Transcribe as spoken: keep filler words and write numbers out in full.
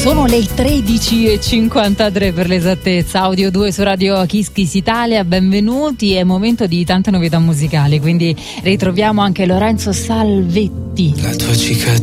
Sono le tredici e cinquantatré per l'esattezza. Audio due su Radio Kiss Kiss Italia, benvenuti. È momento di tante novità musicali, quindi ritroviamo anche Lorenzo Salvetti. La tua cicatrice